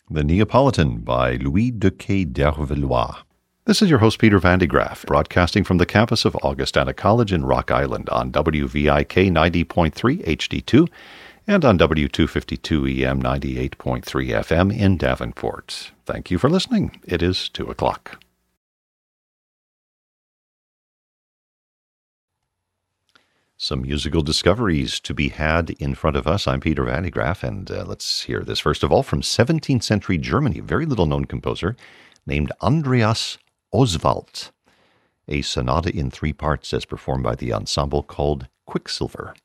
The Neapolitan by Louis de Quay d'Hervelois. This is your host, Peter Van de Graaff, broadcasting from the campus of Augustana College in Rock Island on WVIK 90.3 HD2 and on W252 EM 98.3 FM in Davenport. Thank you for listening. It is 2 o'clock. Some musical discoveries to be had in front of us. I'm Peter Van de Graaff, and let's hear this. First of all, from 17th century Germany, a very little-known composer named Andreas Oswald. A sonata in 3 parts as performed by the ensemble called Quicksilver.